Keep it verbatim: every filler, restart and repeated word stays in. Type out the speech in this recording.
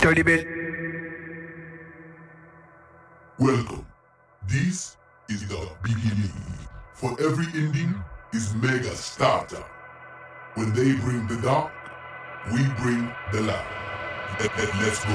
Show the bell. Welcome. This is the beginning. For every ending is mega starter. When they bring the dark, we bring the light. Let, let, let's go.